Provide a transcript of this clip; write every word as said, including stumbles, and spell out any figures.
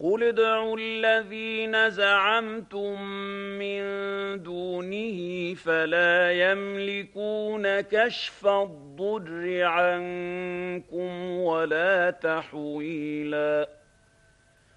قُلِ ادْعُوا الَّذِينَ زَعَمْتُم مِّن دُونِهِ فَلَا يَمْلِكُونَ كَشْفَ الضُّرِّ عَنكُمْ وَلَا تَحْوِيلًا